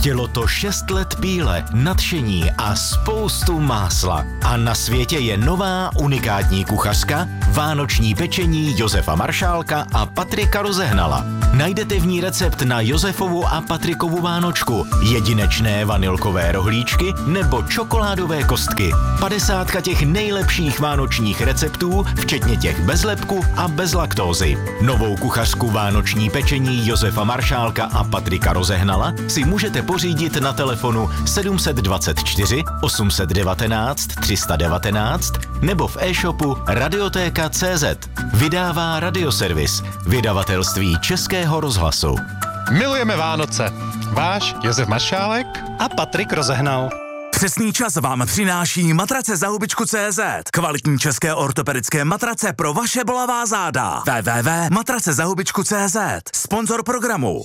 Chtělo to 6 let píle, nadšení a spoustu másla. A na světě je nová unikátní kuchařka, vánoční pečení Josefa Maršálka a Patrika Rozehnala. Najdete v ní recept na Josefovu a Patrikovu vánočku, jedinečné vanilkové rohlíčky nebo čokoládové kostky. 50 těch nejlepších vánočních receptů, včetně těch bez lepku a bez laktózy. Novou kuchařku vánoční pečení Josefa Maršálka a Patrika Rozehnala si můžete pořídit na telefonu 724 819 319 nebo v e-shopu radiotéka.cz. Vydává Radioservis, vydavatelství Českého rozhlasu. Milujeme Vánoce. Váš Josef Maršálek a Patrik Rozehnal. Přesný čas vám přináší matrace za hubičku.cz. Kvalitní české ortopedické matrace pro vaše bolavá záda. www.matracezahubičku.cz. Sponzor programu.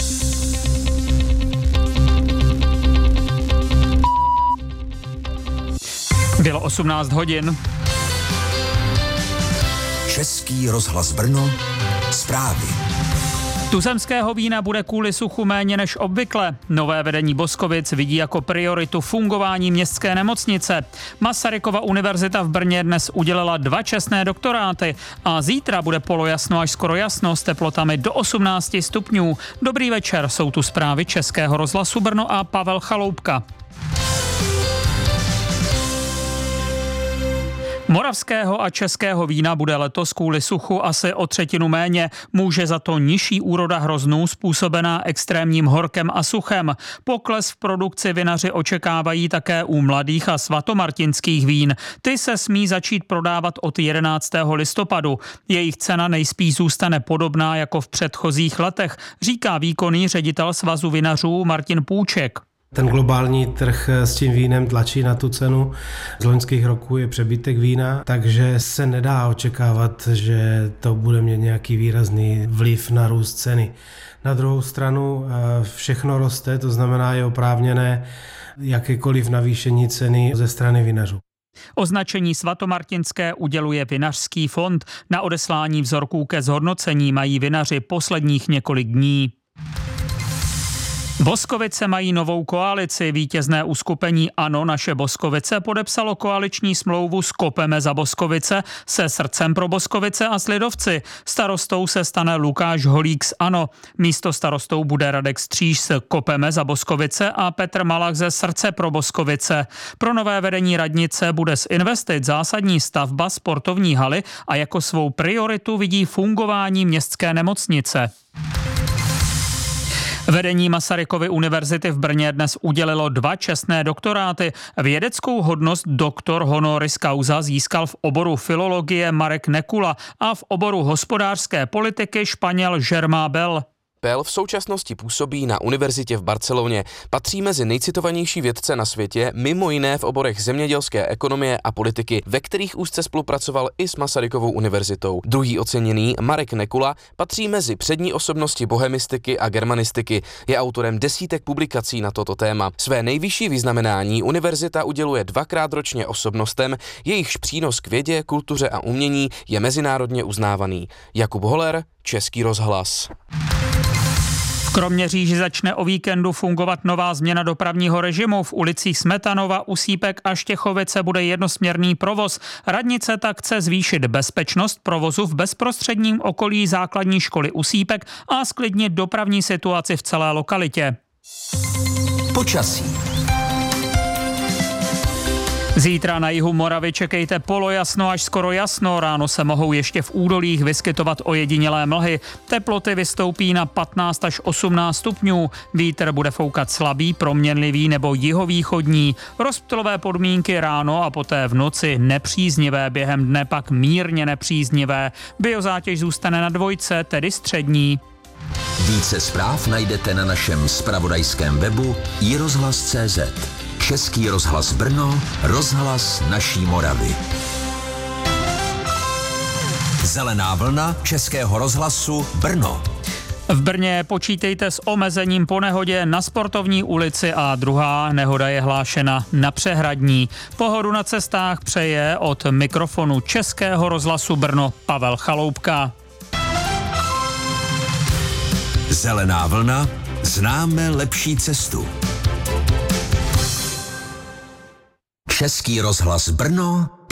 Bylo 18 hodin. Český rozhlas Brno. Zprávy. Tuzemského vína bude kvůli suchu méně než obvykle. Nové vedení Boskovic vidí jako prioritu fungování městské nemocnice. Masarykova univerzita v Brně dnes udělala 2 čestné doktoráty a zítra bude polojasno až skoro jasno s teplotami do 18 stupňů. Dobrý večer, jsou tu zprávy Českého rozhlasu Brno a Pavel Chaloupka. Moravského a českého vína bude letos kvůli suchu asi o 1/3 méně. Může za to nižší úroda hroznů způsobená extrémním horkem a suchem. Pokles v produkci vinaři očekávají také u mladých a svatomartinských vín. Ty se smí začít prodávat od 11. listopadu. Jejich cena nejspíš zůstane podobná jako v předchozích letech, říká výkonný ředitel Svazu vinařů Martin Půček. Ten globální trh s tím vínem tlačí na tu cenu. Z loňských roků je přebytek vína, takže se nedá očekávat, že to bude mít nějaký výrazný vliv na růst ceny. Na druhou stranu všechno roste, to znamená je oprávněné jakékoliv navýšení ceny ze strany vinařů. Označení svatomartinské uděluje Vinařský fond. Na odeslání vzorků ke zhodnocení mají vinaři posledních několik dní. Boskovice mají novou koalici. Vítězné uskupení ANO Naše Boskovice podepsalo koaliční smlouvu s Kopeme za Boskovice, se Srdcem pro Boskovice a s lidovci. Starostou se stane Lukáš Holík z ANO. Místo starostou bude Radek Stříž z Kopeme za Boskovice a Petr Malach ze Srdce pro Boskovice. Pro nové vedení radnice bude z investic zásadní stavba sportovní haly a jako svou prioritu vidí fungování městské nemocnice. Vedení Masarykovy univerzity v Brně dnes udělilo 2 čestné doktoráty. Vědeckou hodnost doktor honoris causa získal v oboru filologie Marek Nekula a v oboru hospodářské politiky Španěl Germán Bel. Bel v současnosti působí na univerzitě v Barceloně. Patří mezi nejcitovanější vědce na světě, mimo jiné v oborech zemědělské ekonomie a politiky, ve kterých úzce spolupracoval i s Masarykovou univerzitou. Druhý oceněný Marek Nekula patří mezi přední osobnosti bohemistiky a germanistiky. Je autorem desítek publikací na toto téma. Své nejvyšší vyznamenání univerzita uděluje 2krát ročně osobnostem, jejichž přínos k vědě, kultuře a umění je mezinárodně uznávaný. Jakub Holer, Český rozhlas. V Kroměříži začne o víkendu fungovat nová změna dopravního režimu. V ulicích Smetanova, Usípek a Štěchovice bude jednosměrný provoz. Radnice tak chce zvýšit bezpečnost provozu v bezprostředním okolí základní školy Usípek a zklidnit dopravní situaci v celé lokalitě. Počasí. Zítra na jihu Moravy čekejte polojasno až skoro jasno. Ráno se mohou ještě v údolích vyskytovat ojedinělé mlhy. Teploty vystoupí na 15 až 18 stupňů. Vítr bude foukat slabý, proměnlivý nebo jihovýchodní. Rozptylové podmínky ráno a poté v noci nepříznivé, během dne pak mírně nepříznivé. Biozátěž zůstane na 2, tedy střední. Více zpráv najdete na našem zpravodajském webu iRozhlas.cz. Český rozhlas Brno, rozhlas naší Moravy. Zelená vlna Českého rozhlasu Brno. V Brně počítejte s omezením po nehodě na Sportovní ulici a druhá nehoda je hlášena na Přehradní. Pohodu na cestách přeje od mikrofonu Českého rozhlasu Brno Pavel Chaloupka. Zelená vlna, známe lepší cestu. Český rozhlas Brno,